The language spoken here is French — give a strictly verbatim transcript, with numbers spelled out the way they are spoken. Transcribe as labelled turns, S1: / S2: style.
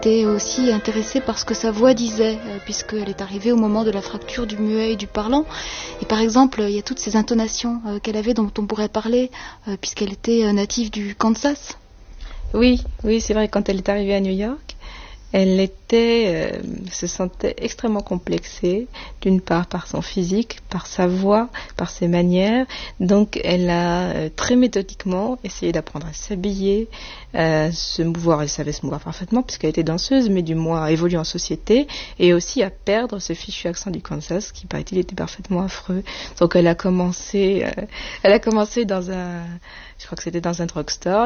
S1: était aussi intéressée par ce que sa voix disait, euh, puisqu'elle est arrivée au moment de la fracture du muet et du parlant. Et par exemple, il y a toutes ces intonations euh, qu'elle avait dont on pourrait parler, euh, puisqu'elle était euh, native du Kansas.
S2: Oui, oui, c'est vrai, quand elle est arrivée à New York, elle était, euh, se sentait extrêmement complexée, d'une part par son physique, par sa voix, par ses manières. Donc elle a euh, très méthodiquement essayé d'apprendre à s'habiller, à se mouvoir. Elle savait se mouvoir parfaitement puisqu'elle était danseuse, mais du moins à évoluer en société et aussi à perdre ce fichu accent du Kansas qui, paraît-il, était parfaitement affreux. Donc elle a commencé, euh, elle a commencé dans un, je crois que c'était dans un drugstore.